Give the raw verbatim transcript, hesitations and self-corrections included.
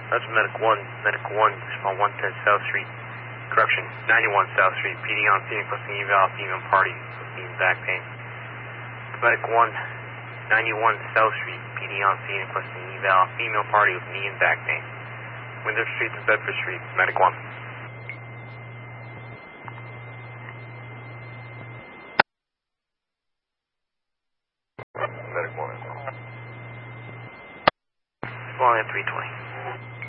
That's Medic one. Medic one, respond one ten South Street. Correction, ninety-one South Street. P D on scene requesting eval, female party with knee and back pain. Medic one, ninety-one South Street. P D on scene requesting eval, female party with knee and back pain. Windsor Street to Bedford Street. Medic one. Medic one. Flying at three twenty.